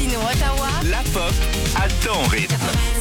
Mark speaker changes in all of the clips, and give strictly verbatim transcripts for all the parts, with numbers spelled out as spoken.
Speaker 1: Gatineau, Ottawa.
Speaker 2: La pop à ton rythme.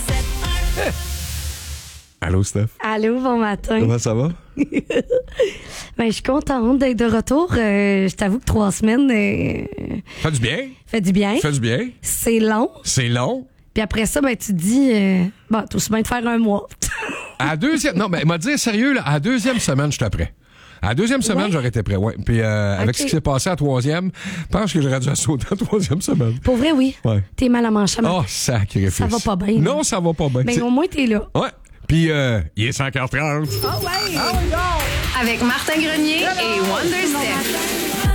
Speaker 3: Allô, Steph?
Speaker 4: Allô, bon matin.
Speaker 3: Comment ça va?
Speaker 4: Ben, je suis contente d'être de retour. Euh, je t'avoue que trois semaines euh,
Speaker 3: Fait du bien?
Speaker 4: fait du bien.
Speaker 3: Fait du bien?
Speaker 4: C'est long.
Speaker 3: C'est long?
Speaker 4: Puis après ça, ben, tu te dis, euh, bon, t'as aussi bien de faire un mois.
Speaker 3: À la deuxième... Non, mais m'a dit sérieux, là, à la deuxième semaine, j'étais prêt. À la deuxième semaine,
Speaker 4: Ouais.
Speaker 3: j'aurais été prêt, ouais. Puis euh, avec
Speaker 4: Ok.
Speaker 3: ce qui s'est passé à la troisième, je pense que j'aurais dû sauter à la troisième semaine.
Speaker 4: Pour vrai, oui.
Speaker 3: Ouais.
Speaker 4: T'es mal à manger.
Speaker 3: Oh, sacrifice.
Speaker 4: Ça va pas bien,
Speaker 3: Non,
Speaker 4: là.
Speaker 3: ça va pas bien.
Speaker 4: Ben,
Speaker 3: C'est-
Speaker 4: au moins, t'es là.
Speaker 3: Ouais. Puis, euh, il est cinq heures trente.
Speaker 1: Avec Martin Grenier et Wonder Steph.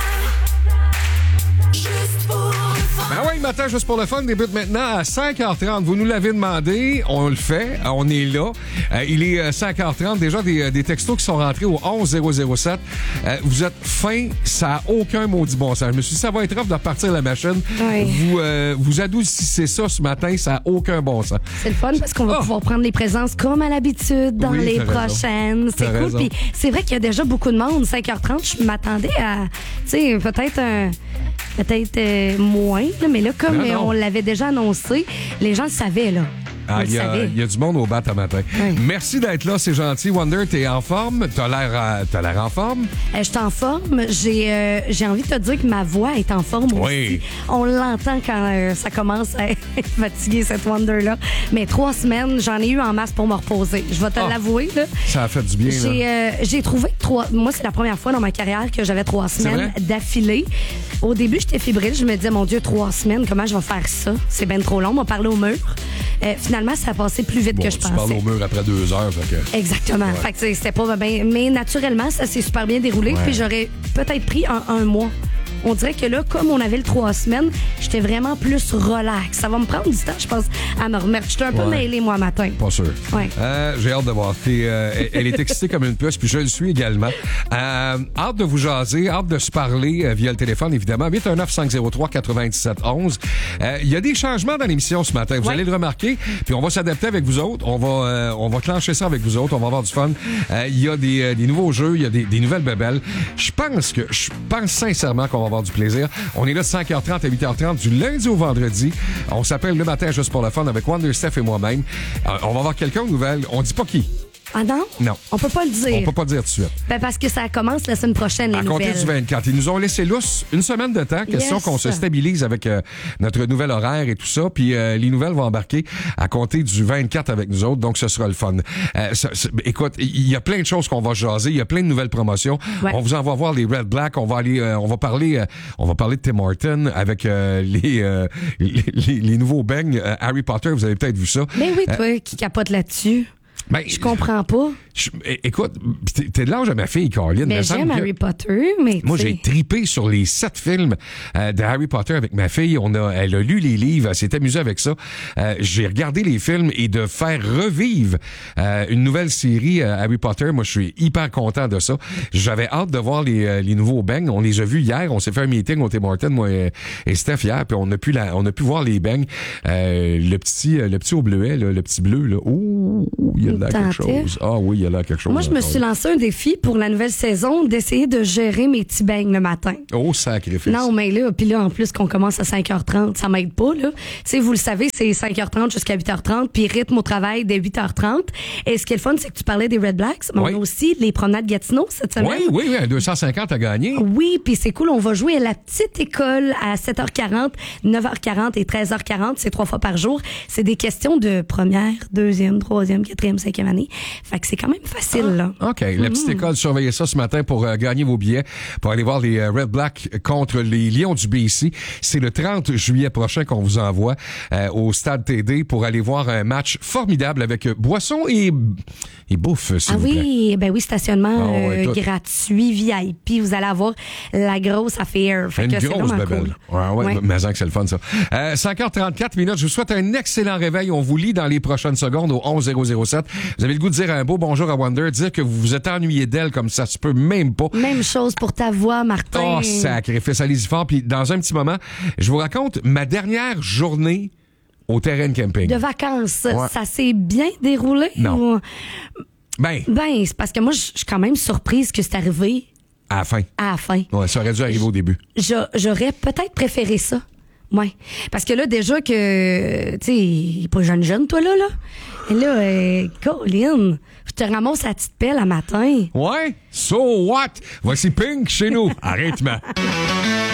Speaker 3: Ben oui, le matin, juste pour le fun, débute maintenant à cinq heures trente. Vous nous l'avez demandé, on le fait, on est là. Euh, il est euh, cinq heures trente, déjà des, des textos qui sont rentrés au onze zéro zéro sept. Euh, vous êtes fin, ça n'a aucun maudit bon sens. Je me suis dit, ça va être rough de repartir la machine.
Speaker 4: Oui.
Speaker 3: Vous, euh, vous adoucissez ça ce matin, ça n'a aucun bon sens.
Speaker 4: C'est le fun parce qu'on va
Speaker 3: Oh.
Speaker 4: pouvoir prendre les présences comme à l'habitude dans
Speaker 3: Oui,
Speaker 4: les
Speaker 3: t'as raison.
Speaker 4: prochaines. C'est
Speaker 3: T'as
Speaker 4: cool.
Speaker 3: raison.
Speaker 4: Puis c'est vrai qu'il y a déjà beaucoup de monde. cinq heures trente, je m'attendais à, tu sais, peut-être un. Peut-être euh, moins, là, mais là, comme
Speaker 3: Non,
Speaker 4: euh,
Speaker 3: non.
Speaker 4: on l'avait déjà annoncé, les gens le savaient, là. On
Speaker 3: Ah,
Speaker 4: le
Speaker 3: il y, a-
Speaker 4: savait.
Speaker 3: il y a du monde au bat à matin.
Speaker 4: Oui.
Speaker 3: Merci d'être là, c'est gentil. Wonder, t'es en forme? T'as l'air, euh, t'as l'air en forme?
Speaker 4: Euh, je suis en forme. J'ai euh, j'ai envie de te dire que ma voix est en forme
Speaker 3: Oui.
Speaker 4: aussi. On l'entend quand euh, ça commence à être fatigué, cette Wonder-là. Mais trois semaines, j'en ai eu en masse pour me reposer. Je vais te
Speaker 3: Ah.
Speaker 4: l'avouer, là.
Speaker 3: Ça a fait du bien, là.
Speaker 4: J'ai euh, j'ai trouvé que trois. Moi, c'est la première fois dans ma carrière que j'avais trois
Speaker 3: C'est
Speaker 4: semaines
Speaker 3: vrai?
Speaker 4: d'affilée. Au début, j'étais fébrile. Je me disais, mon Dieu, trois semaines, comment je vais faire ça? C'est bien trop long. On m'a parlé au mur. Euh, finalement, ça a passé plus vite
Speaker 3: Bon,
Speaker 4: que je
Speaker 3: tu
Speaker 4: pensais.
Speaker 3: parles au mur après deux heures, fait que...
Speaker 4: Exactement. Fait que c'est- c'était pas bien. Mais naturellement, ça s'est super bien déroulé.
Speaker 3: Ouais.
Speaker 4: Puis j'aurais peut-être pris un, un mois. On dirait que là, comme on avait le trois semaines, j'étais vraiment plus relax. Ça va me prendre du temps, je pense, à me remettre. J'étais un peu
Speaker 3: Ouais.
Speaker 4: mêlée, moi, matin.
Speaker 3: Pas sûr.
Speaker 4: Ouais.
Speaker 3: Euh, j'ai hâte de voir. T'es, euh, elle- elle est excitée comme une puce, puis je le suis également. Euh, hâte de vous jaser, hâte de se parler euh, via le téléphone, évidemment. huit un neuf cinq zéro trois quatre-vingt-dix-sept onze. Euh, Il y a des changements dans l'émission ce matin. Vous
Speaker 4: Ouais.
Speaker 3: allez le remarquer. Puis on va s'adapter avec vous autres. On va, euh, on va clencher ça avec vous autres. On va avoir du fun. Euh, Il y a des, euh, des nouveaux jeux. Il y a des, des nouvelles bébelles. Je pense que, je pense sincèrement qu'on va avoir du plaisir. On est là de cinq heures trente à huit heures trente du lundi au vendredi. On s'appelle Le Matin juste pour le fun avec Wonder Steph et moi-même. Euh, on va avoir quelqu'un de nouvelle. On dit pas qui.
Speaker 4: Ah non?
Speaker 3: Non.
Speaker 4: On peut pas le dire.
Speaker 3: On peut pas dire tout de suite.
Speaker 4: Ben, parce que ça commence la semaine prochaine, les
Speaker 3: À compter
Speaker 4: nouvelles.
Speaker 3: du vingt-quatre. Ils nous ont laissé lousse une semaine de temps. Question
Speaker 4: Yes.
Speaker 3: qu'on se stabilise avec euh, notre nouvel horaire et tout ça. Puis euh, les nouvelles vont embarquer à compter du vingt-quatre avec nous autres. Donc, ce sera le fun. Euh, ça- ça- écoute, il y a plein de choses qu'on va jaser. Il y a plein de nouvelles promotions.
Speaker 4: Ouais.
Speaker 3: On vous en va voir les Red Black. On va aller, euh, on va parler, euh, on va parler de Tim Horton avec euh, les, euh, les, les- les nouveaux beignes euh, Harry Potter. Vous avez peut-être vu ça.
Speaker 4: Mais oui, toi, qui capote là-dessus.
Speaker 3: Ben,
Speaker 4: Je comprends pas.
Speaker 3: je- é- écoute, t'es, t'es de l'âge de ma fille, Caroline.
Speaker 4: Mais
Speaker 3: me semble
Speaker 4: j'aime
Speaker 3: que-
Speaker 4: Harry Potter, mais
Speaker 3: Moi,
Speaker 4: tu sais,
Speaker 3: j'ai tripé sur les sept films euh, de Harry Potter avec ma fille. On a, elle a lu les livres, elle s'est amusée avec ça. Euh, j'ai regardé les films et de faire revivre euh, une nouvelle série euh, Harry Potter, moi, je suis hyper content de ça. J'avais hâte de voir les, euh, les nouveaux bangs. On les a vus hier. On s'est fait un meeting au Tim Hortons, moi et, et Steph hier, puis on a pu la, on a pu voir les bangs. Euh, le petit, euh, le petit au bleuet, là, le petit bleu, là. Ouh, il y a là quelque
Speaker 4: Tentait.
Speaker 3: chose. Ah oui, il y a là quelque chose.
Speaker 4: moi, je me
Speaker 3: encore.
Speaker 4: suis lancé un défi pour la nouvelle saison d'essayer de gérer mes petits beignes le matin.
Speaker 3: Oh, sacrifice.
Speaker 4: Non, mais là, puis là, en plus qu'on commence à cinq heures trente, ça m'aide pas, là. Tu sais, vous le savez, c'est cinq heures trente jusqu'à huit heures trente, puis rythme au travail dès huit heures trente. Et ce qui est le fun, c'est que tu parlais des Red Blacks, mais
Speaker 3: Oui.
Speaker 4: on a aussi les promenades Gatineau cette semaine.
Speaker 3: Oui, oui, oui, un deux cent cinquante à gagner.
Speaker 4: Oui, puis c'est cool, on va jouer à la petite école à sept heures quarante, neuf heures quarante et treize heures quarante, c'est trois fois par jour. C'est des questions de première, deuxième, troisième, quatrième, cinquième année. Fait que c'est quand même facile, là.
Speaker 3: OK. La petite école, surveillez ça ce matin pour euh, gagner vos billets, pour aller voir les euh, Red Black contre les Lions du B C. C'est le trente juillet prochain qu'on vous envoie euh, au Stade T D pour aller voir un match formidable avec euh, boissons et, et bouffe, s'il
Speaker 4: Ah
Speaker 3: vous plaît.
Speaker 4: oui, ben oui, stationnement
Speaker 3: Ah ouais,
Speaker 4: euh,
Speaker 3: tout.
Speaker 4: gratuit, V I P. Vous allez avoir la grosse affaire. Fait
Speaker 3: Une
Speaker 4: que c'est
Speaker 3: grosse
Speaker 4: vraiment
Speaker 3: bébelle.
Speaker 4: cool.
Speaker 3: Ouais, ouais,
Speaker 4: Ouais.
Speaker 3: mais en que c'est le fun, ça. Euh, cinq heures trente-quatre minutes. Je vous souhaite un excellent réveil. On vous lit dans les prochaines secondes au onze zéro zéro sept. Vous avez le goût de dire un beau bonjour à Wonder, dire que vous vous êtes ennuyé d'elle comme ça se peut même pas.
Speaker 4: Même chose pour ta voix, Martin.
Speaker 3: Oh, sacrifice, allez-y fort. Puis dans un petit moment, je vous raconte ma dernière journée au terrain de camping.
Speaker 4: De vacances,
Speaker 3: Ouais.
Speaker 4: ça s'est bien déroulé?
Speaker 3: Non.
Speaker 4: ou-
Speaker 3: Ben,
Speaker 4: Ben, c'est parce que moi, je je suis quand même surprise que c'est arrivé
Speaker 3: à la fin.
Speaker 4: à la fin.
Speaker 3: Ouais, ça aurait dû arriver au début.
Speaker 4: Je- J'aurais peut-être préféré ça. Ouais. Parce que là, déjà que, tu sais, il est pas jeune jeune, toi, là, là. Et là, euh, Colin, je te ramasse la petite pelle à matin.
Speaker 3: Ouais? So what? Voici Pink chez nous. Arrête-moi.